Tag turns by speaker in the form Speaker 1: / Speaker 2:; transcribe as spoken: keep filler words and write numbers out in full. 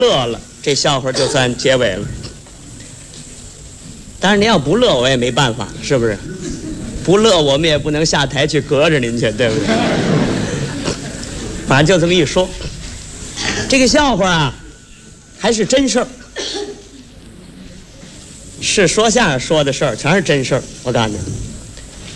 Speaker 1: 乐了，这笑话就算结尾了。当然您要不乐，我也没办法，是不是？不乐，我们也不能下台去隔着您去，对不对？反正就这么一说，这个笑话啊，还是真事儿，是说相声说的事儿，全是真事儿。我告诉你。